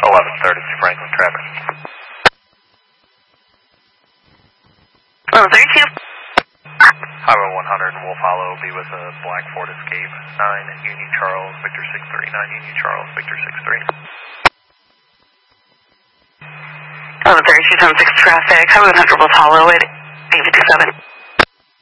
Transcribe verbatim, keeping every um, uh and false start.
eleven thirty-two Franklin traffic. Oh, thirty-two. Highway one hundred and Wolf Hollow, be with a black Ford Escape, nine Union Charles, Victor six three, nine Union Charles, Victor six three. Oh, thirty-two ten six traffic, Highway one hundred Wolf Hollow at eight fifty-seven.